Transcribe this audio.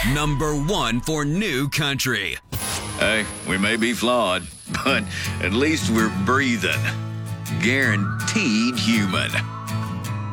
Number 1 for New Country. Hey, we may be flawed, but at least we're breathing. Guaranteed human.